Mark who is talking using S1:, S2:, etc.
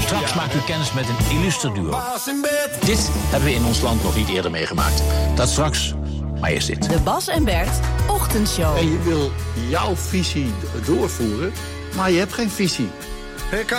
S1: Straks maakt u kennis met een illustre duo. Dit hebben we in ons land nog niet eerder meegemaakt. Dat straks, maar eerst dit.
S2: De Bas en Bert Ochtendshow.
S3: En je wil jouw visie doorvoeren, maar je hebt geen visie.